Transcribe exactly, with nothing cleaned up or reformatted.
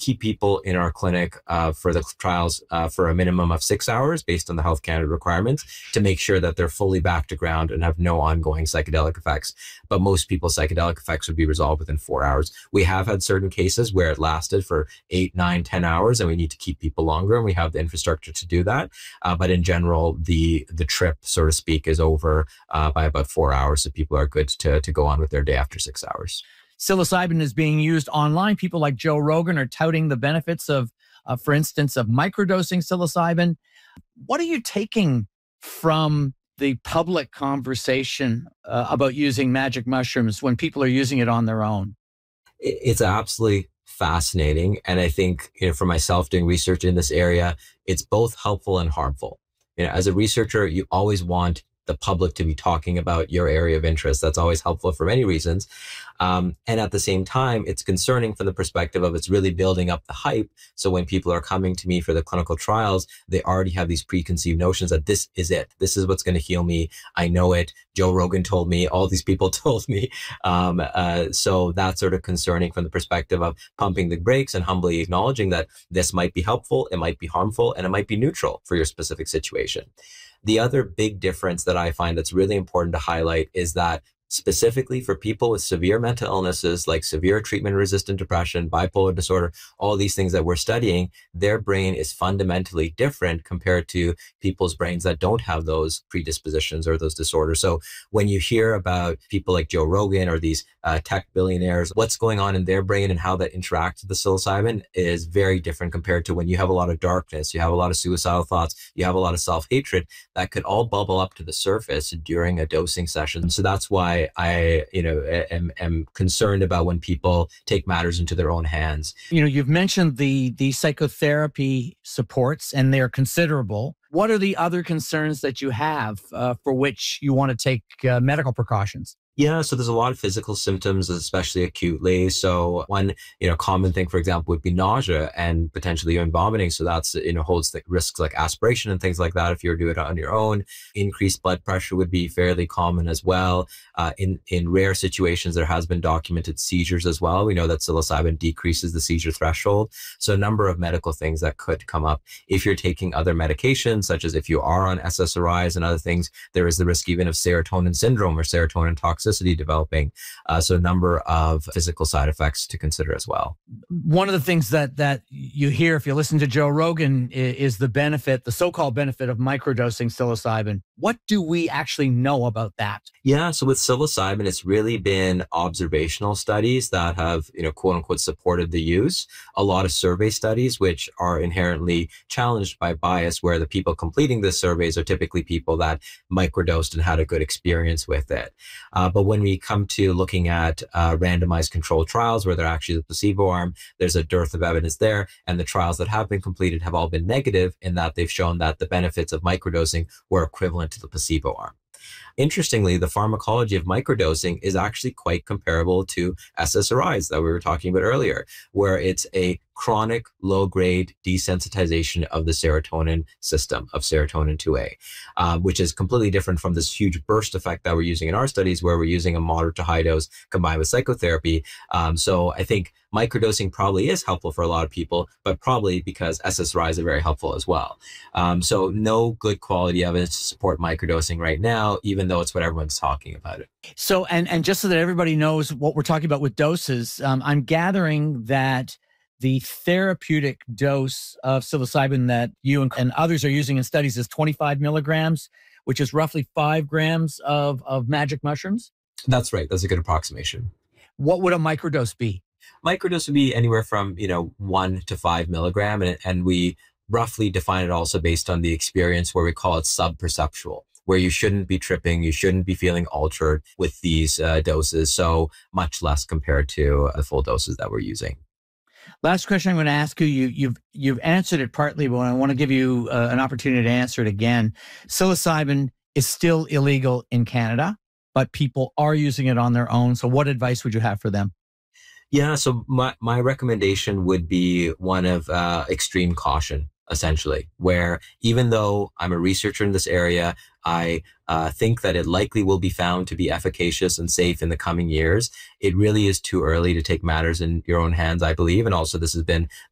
keep people in our clinic uh, for the trials uh, for a minimum of six hours based on the Health Canada requirements to make sure that they're fully back to ground and have no ongoing psychedelic effects. But most people's psychedelic effects would be resolved within four hours. We have had certain cases where it lasted for eight, nine, ten hours, and we need to keep people longer, and we have the infrastructure to do that. Uh, but in general, the the trip, so to speak, is over uh, by about four hours, so people are good to, to go on with their day after six hours. Psilocybin is being used online. People like Joe Rogan are touting the benefits of, uh, for instance, of microdosing psilocybin. What are you taking from the public conversation uh, about using magic mushrooms when people are using it on their own? It's absolutely fascinating. And I think, you know, for myself doing research in this area, it's both helpful and harmful. You know, as a researcher, you always want the public to be talking about your area of interest. That's always helpful for many reasons. Um, and at the same time, it's concerning from the perspective of it's really building up the hype. So when people are coming to me for the clinical trials, they already have these preconceived notions that this is it. This is what's going to heal me. I know it. Joe Rogan told me. All these people told me. Um, uh, so that's sort of concerning from the perspective of pumping the brakes and humbly acknowledging that this might be helpful, it might be harmful, and it might be neutral for your specific situation. The other big difference that I find that's really important to highlight is that specifically for people with severe mental illnesses like severe treatment-resistant depression, bipolar disorder, all these things that we're studying, their brain is fundamentally different compared to people's brains that don't have those predispositions or those disorders. So when you hear about people like Joe Rogan or these uh, tech billionaires, what's going on in their brain and how that interacts with the psilocybin is very different compared to when you have a lot of darkness, you have a lot of suicidal thoughts, you have a lot of self-hatred that could all bubble up to the surface during a dosing session. So that's why I, you know, am, am concerned about when people take matters into their own hands. You know, you've mentioned the the psychotherapy supports, and they're considerable. What are the other concerns that you have uh, for which you want to take uh, medical precautions? Yeah, so there's a lot of physical symptoms, especially acutely. So one, you know, common thing, for example, would be nausea and potentially even vomiting. So that's, you know, holds the risks like aspiration and things like that if you were to do it on your own. Increased blood pressure would be fairly common as well. Uh, in, in rare situations, there has been documented seizures as well. We know that psilocybin decreases the seizure threshold. So a number of medical things that could come up. If you're taking other medications, such as if you are on S S R Is and other things, there is the risk even of serotonin syndrome or serotonin toxicity developing. Uh, so a number of physical side effects to consider as well. One of the things that that you hear if you listen to Joe Rogan is, is the benefit, the so-called benefit of microdosing psilocybin. What do we actually know about that? Yeah, so with psilocybin, it's really been observational studies that have, you know, quote unquote, supported the use. A lot of survey studies, which are inherently challenged by bias, where the people completing the surveys are typically people that microdosed and had a good experience with it. Uh, but when we come to looking at uh, randomized controlled trials where they're actually the placebo arm, there's a dearth of evidence there. And the trials that have been completed have all been negative in that they've shown that the benefits of microdosing were equivalent to the placebo arm. Interestingly, the pharmacology of microdosing is actually quite comparable to S S R Is that we were talking about earlier, where it's a chronic low-grade desensitization of the serotonin system, of serotonin two A, uh, which is completely different from this huge burst effect that we're using in our studies, where we're using a moderate to high dose combined with psychotherapy. Um, so I think microdosing probably is helpful for a lot of people, but probably because S S R Is are very helpful as well. Um, so no good quality evidence to support microdosing right now, even though it's what everyone's talking about it. So, and, and just so that everybody knows what we're talking about with doses, um, I'm gathering that the therapeutic dose of psilocybin that you and, and others are using in studies is twenty-five milligrams, which is roughly five grams of, of magic mushrooms? That's right. That's a good approximation. What would a microdose be? Microdose would be anywhere from, you know, one to five milligram. And, and we roughly define it also based on the experience where we call it sub-perceptual, where you shouldn't be tripping, you shouldn't be feeling altered with these uh, doses. So much less compared to the full doses that we're using. Last question I'm going to ask you, you you've, you've answered it partly, but I want to give you uh, an opportunity to answer it again. Psilocybin is still illegal in Canada, but people are using it on their own. So what advice would you have for them? Yeah, so my, my recommendation would be one of uh, extreme caution, essentially, where even though I'm a researcher in this area, I uh, think that it likely will be found to be efficacious and safe in the coming years. It really is too early to take matters in your own hands, I believe. And also this has been